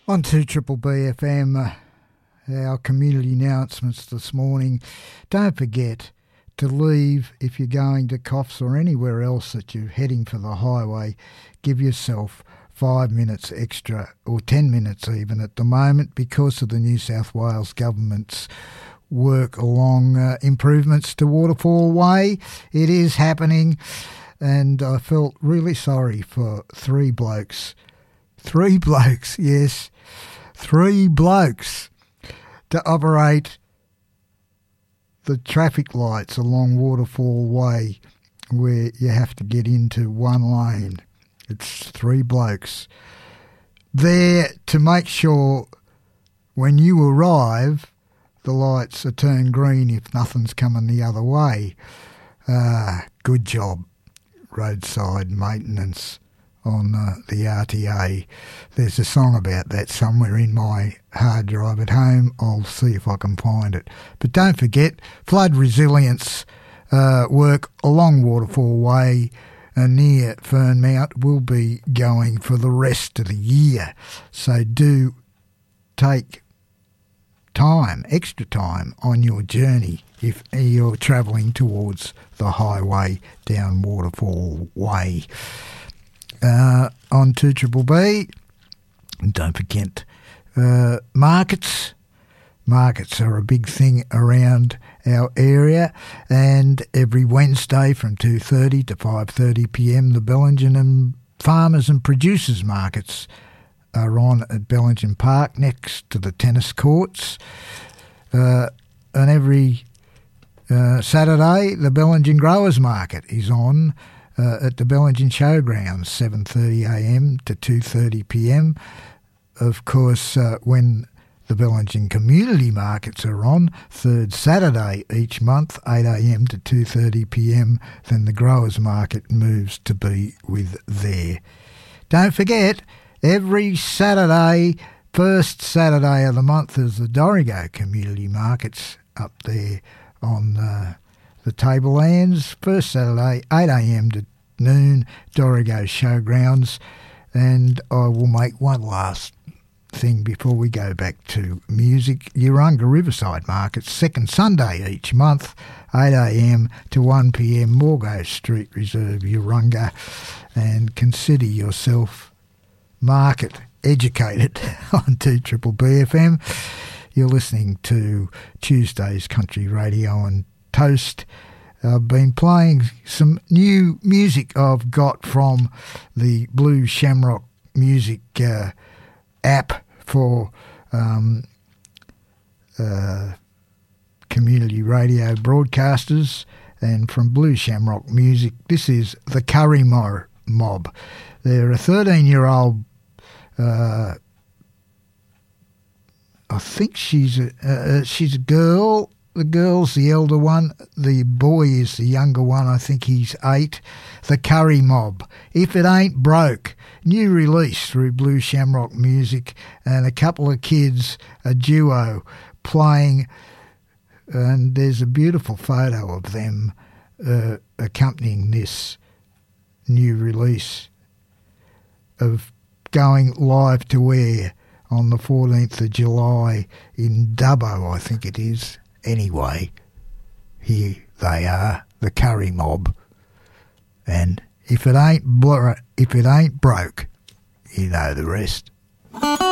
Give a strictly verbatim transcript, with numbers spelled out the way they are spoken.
On two Triple B F M, uh, our community announcements this morning. Don't forget to leave if you're going to Coffs or anywhere else that you're heading for the highway. Give yourself five minutes extra, or ten minutes even at the moment, because of the New South Wales government's work along uh, improvements to Waterfall Way. It is happening, and I felt really sorry for three blokes. Three blokes, yes. Three blokes to operate the traffic lights along Waterfall Way where you have to get into one lane. It's three blokes there to make sure when you arrive the lights are turned green if nothing's coming the other way. Ah, good job, roadside maintenance on uh, the R T A. There's a song about that somewhere in my hard drive at home. I'll see if I can find it. But don't forget, flood resilience uh, work along Waterfall Way and near Fernmount will be going for the rest of the year. So do take time, extra time on your journey if you're travelling towards the highway down Waterfall Way. Uh, on two Triple B, and don't forget uh, markets. Markets are a big thing around our area, and every Wednesday from two thirty to five thirty p m the Bellingen Farmers and Producers Markets are on at Bellingen Park next to the tennis courts. Uh, and every uh, Saturday the Bellingen Growers Market is on Uh, at the Bellingen Showgrounds, seven thirty a m to two thirty p m. Of course, uh, when the Bellingen Community Markets are on, third Saturday each month, eight a m to two thirty p m, then the Growers Market moves to be with there. Don't forget, every Saturday, first Saturday of the month, is the Dorrigo Community Markets up there on uh, the Tablelands. First Saturday, eight a m to noon, Dorrigo Showgrounds. And I will make one last thing before we go back to music. Urunga Riverside Market, second Sunday each month, eight a m to one p m, Morgo Street Reserve, Urunga. And consider yourself market educated on two Triple B F M. You're listening to Tuesday's Country Radio and Toast. I've been playing some new music I've got from the Blue Shamrock Music uh, app for um, uh, community radio broadcasters, and from Blue Shamrock Music. This is the Curry Mob. They're a thirteen-year-old, uh, I think she's a, uh, she's a girl. The girl's the elder one. The boy is the younger one. I think he's eight. The Curry Mob. If It Ain't Broke. New release through Blue Shamrock Music. And a couple of kids, a duo, playing. And there's a beautiful photo of them uh, accompanying this new release of going live to air on the fourteenth of July in Dubbo, I think it is. Anyway, here they are, the Curry Mob, and if it ain't blo- if it ain't broke, you know the rest.